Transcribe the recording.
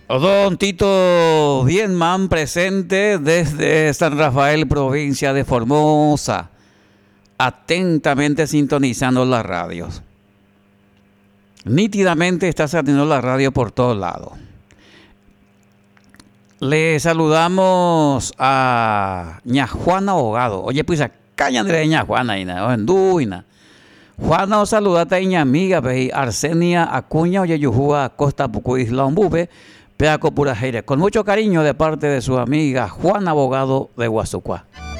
Don Tito Bienman presente desde San Rafael, provincia de Formosa, atentamente sintonizando las radios. Nítidamente está saliendo la radio por todos lados. Le saludamos a ña Juana Abogado. Oye, pues acá de ña Juana y na, en Juana os saludata y ña amiga, Arsenia Acuña, oye, Yujúa Costa Pucu Isla Umbube, Peaco Purajeire, con mucho cariño de parte de su amiga Juana Abogado de Guasucuá.